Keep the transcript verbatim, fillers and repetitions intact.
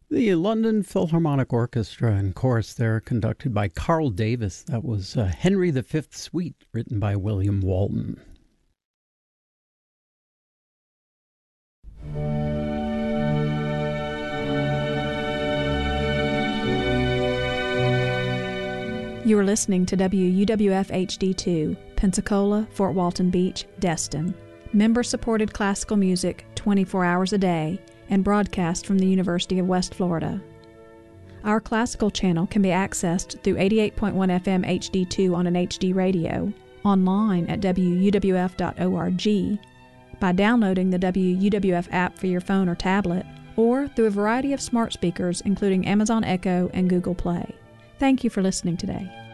The London Philharmonic Orchestra and Chorus there, conducted by Carl Davis. That was uh, Henry the Fifth Suite, written by William Walton. You are listening to W U W F H D two, Pensacola, Fort Walton Beach, Destin. Member-supported classical music twenty-four hours a day and broadcast from the University of West Florida. Our classical channel can be accessed through eighty-eight point one F M H D two on an H D radio, online at W U W F dot org, by downloading the W U W F app for your phone or tablet, or through a variety of smart speakers including Amazon Echo and Google Play. Thank you for listening today.